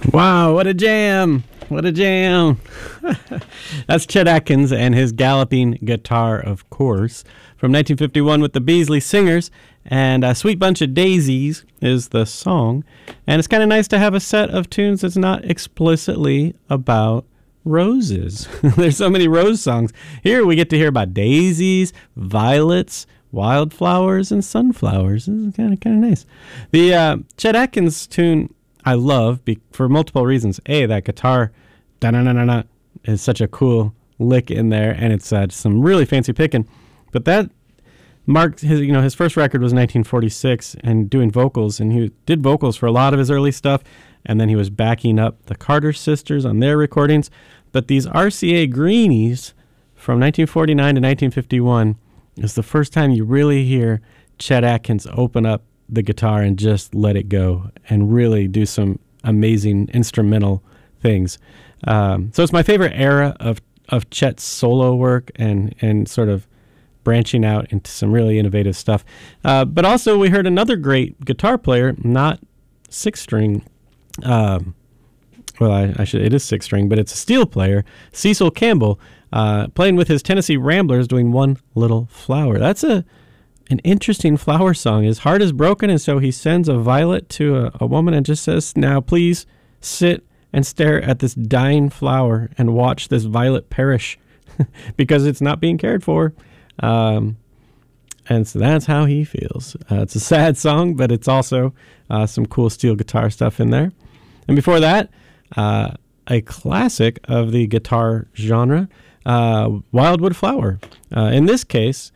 Wow, what a jam! What a jam! That's Chet Atkins and his galloping guitar, of course, from 1951 with the Beasley Singers. And Sweet Bunch of Daisies is the song. And it's kind of nice to have a set of tunes that's not explicitly about roses. There's so many rose songs. Here we get to hear about daisies, violets, wildflowers, and sunflowers. This is kind of nice. The Chet Atkins tune I love for multiple reasons. A, that guitar da-na-na-na-na is such a cool lick in there, and it's some really fancy picking. But that marked his first record was 1946 and doing vocals, and he did vocals for a lot of his early stuff, and then he was backing up the Carter Sisters on their recordings. But these RCA Greenies from 1949 to 1951 is the first time you really hear Chet Atkins open up the guitar and just let it go and really do some amazing instrumental things. So it's my favorite era of Chet's solo work and sort of branching out into some really innovative stuff. But also we heard another great guitar player, not six-string. It is six-string, but it's a steel player, Cecil Campbell, playing with his Tennessee Ramblers doing One Little Flower. That's an interesting flower song. His heart is broken, and so he sends a violet to a woman and just says, now please sit and stare at this dying flower and watch this violet perish because it's not being cared for. And so that's how he feels. It's a sad song, but it's also some cool steel guitar stuff in there. And before that, a classic of the guitar genre, Wildwood Flower. In this case,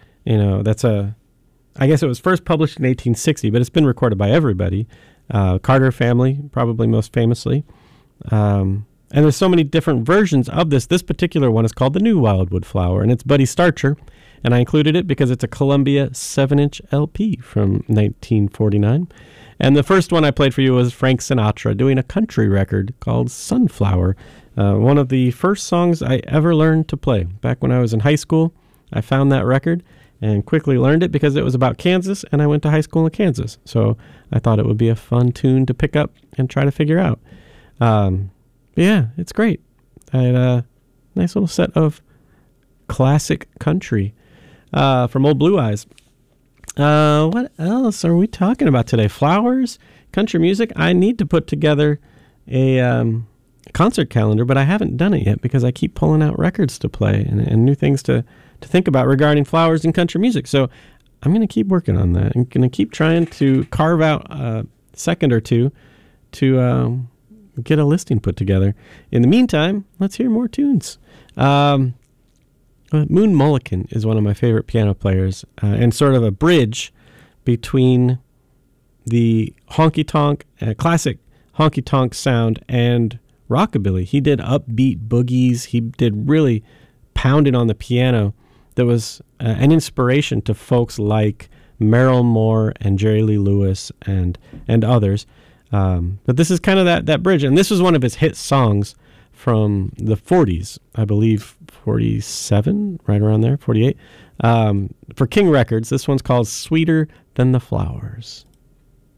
I guess it was first published in 1860, but it's been recorded by everybody. Carter family, probably most famously. And there's so many different versions of this. This particular one is called The New Wildwood Flower, and it's Buddy Starcher. And I included it because it's a Columbia 7-inch LP from 1949. And the first one I played for you was Frank Sinatra doing a country record called Sunflower. One of the first songs I ever learned to play. Back when I was in high school, I found that record and quickly learned it because it was about Kansas, and I went to high school in Kansas. So I thought it would be a fun tune to pick up and try to figure out. Yeah, it's great. I had a nice little set of classic country from Old Blue Eyes. What else are we talking about today? Flowers, country music. I need to put together a concert calendar, but I haven't done it yet because I keep pulling out records to play and new things to think about regarding flowers and country music. So I'm going to keep working on that. I'm going to keep trying to carve out a second or two to get a listing put together. In the meantime, let's hear more tunes. Moon Mullican is one of my favorite piano players and sort of a bridge between the honky-tonk, classic honky-tonk sound and rockabilly. He did upbeat boogies. He did really pounding on the piano. That was an inspiration to folks like Merrill Moore and Jerry Lee Lewis and others. But this is kind of that bridge. And this was one of his hit songs from the 40s, I believe 47, right around there, 48. For King Records, this one's called Sweeter Than the Flowers.